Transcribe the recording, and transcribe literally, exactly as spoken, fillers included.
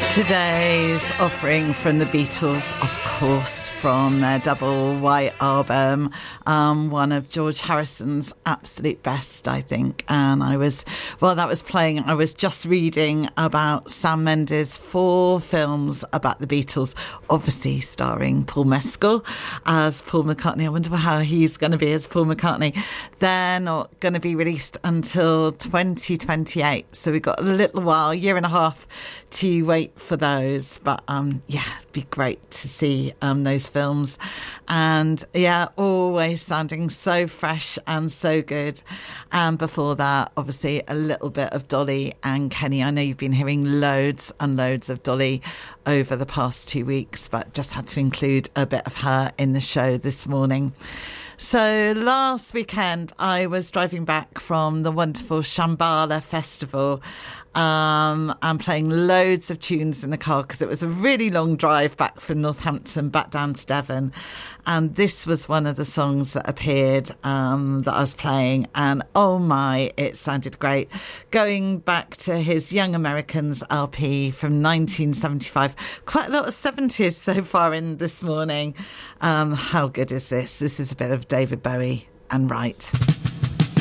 Today's offering from the Beatles, of course, from their double white album, um, one of George Harrison's absolute best, I think. And I was, while that was playing, I was just reading about Sam Mendes' four films about the Beatles, obviously starring Paul Mescal as Paul McCartney. I wonder how he's going to be as Paul McCartney. They're not going to be released until twenty twenty-eight. So we've got a little while, year and a half to wait for those, but um yeah, it'd be great to see um those films, and yeah, always sounding so fresh and so good. And before that, obviously a little bit of Dolly and Kenny. I know you've been hearing loads and loads of Dolly over the past two weeks, but just had to include a bit of her in the show this morning. So last weekend I was driving back from the wonderful Shambhala Festival, um, and playing loads of tunes in the car because it was a really long drive back from Northampton back down to Devon. And this was one of the songs that appeared um, that I was playing. And oh my, it sounded great. Going back to his Young Americans L P from nineteen seventy-five. Quite a lot of seventies so far in this morning. Um, how good is this? This is a bit of David Bowie and Right.